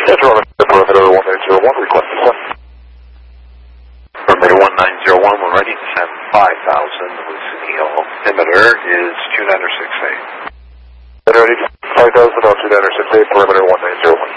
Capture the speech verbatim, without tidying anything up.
That's Roman, perimeter one nine zero one, request descent. Perimeter one nine zero one, we're ready to send five thousand with Sunil. Altimeter is two nine six eight. Ready, five thousand, altitude nine six eight, perimeter one nine zero one.